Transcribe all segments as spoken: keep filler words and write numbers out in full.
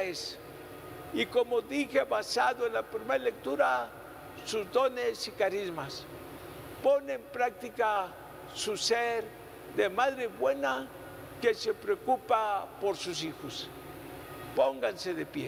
es. Y como dije, basado en la primera lectura, sus dones y carismas. Pone en práctica su ser de madre buena que se preocupa por sus hijos. Pónganse de pie.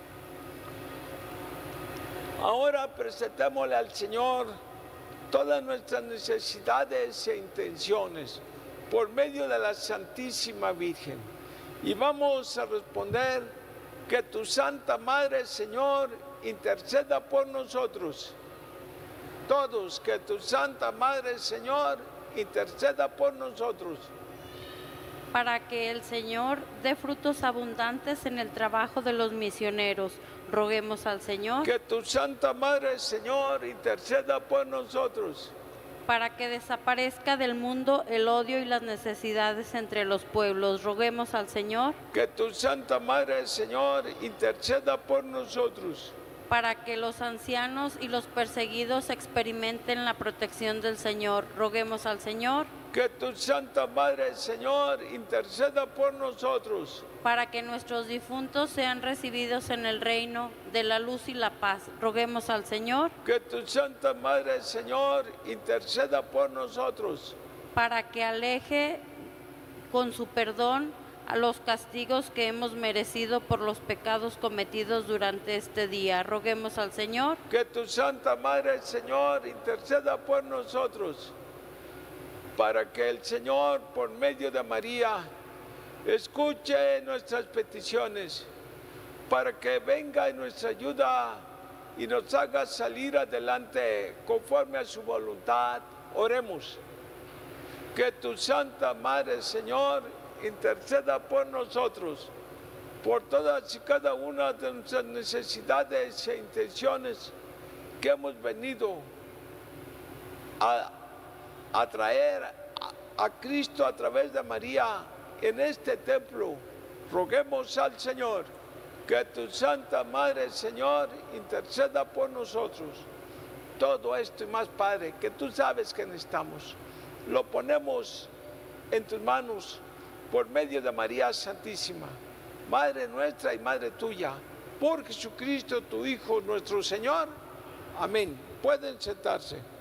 Ahora presentémosle al Señor todas nuestras necesidades e intenciones por medio de la Santísima Virgen. Y vamos a responder que tu Santa Madre, Señor, interceda por nosotros. Todos, que tu Santa Madre, Señor, interceda por nosotros. Para que el Señor dé frutos abundantes en el trabajo de los misioneros, roguemos al Señor. Que tu Santa Madre, Señor, interceda por nosotros. Para que desaparezca del mundo el odio y las necesidades entre los pueblos, roguemos al Señor. Que tu Santa Madre, Señor, interceda por nosotros. Para que los ancianos y los perseguidos experimenten la protección del Señor, roguemos al Señor. Que tu Santa Madre, Señor, interceda por nosotros. Para que nuestros difuntos sean recibidos en el reino de la luz y la paz, roguemos al Señor. Que tu Santa Madre, Señor, interceda por nosotros. Para que aleje con su perdón a los castigos que hemos merecido por los pecados cometidos durante este día, roguemos al Señor. Que tu Santa Madre, Señor, interceda por nosotros. Para que el Señor, por medio de María, escuche nuestras peticiones, para que venga en nuestra ayuda y nos haga salir adelante conforme a su voluntad. Oremos. Que tu Santa Madre, Señor, interceda por nosotros, por todas y cada una de nuestras necesidades e intenciones que hemos venido a a traer a, a Cristo a través de María en este templo. Roguemos al Señor que tu Santa Madre, Señor, interceda por nosotros. Todo esto y más, Padre, que tú sabes que necesitamos, lo ponemos en tus manos por medio de María Santísima, Madre nuestra y Madre tuya, por Jesucristo, tu Hijo, nuestro Señor. Amén. Pueden sentarse.